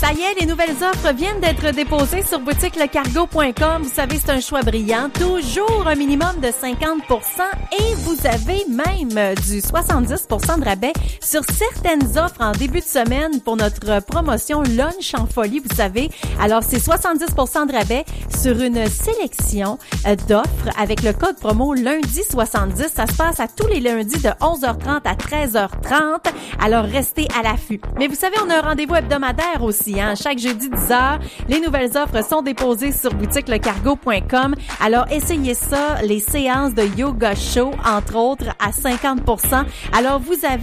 Ça y est, les nouvelles offres viennent d'être déposées sur boutiquelecargo.com. Vous savez, c'est un choix brillant. Toujours un minimum de 50 % et vous avez même du 70 % de rabais sur certaines offres en début de semaine pour notre promotion Lunch en folie, vous savez. Alors, c'est 70 % de rabais sur une sélection d'offres avec le code promo lundi70. Ça se passe à tous les lundis de 11h30 à 13h30. Alors, restez à l'affût. Mais vous savez, on a un rendez-vous hebdomadaire aussi. Chaque jeudi 10h, les nouvelles offres sont déposées sur boutiquelecargo.com. Alors, essayez ça, les séances de yoga show, entre autres, à 50 %. Alors, vous avez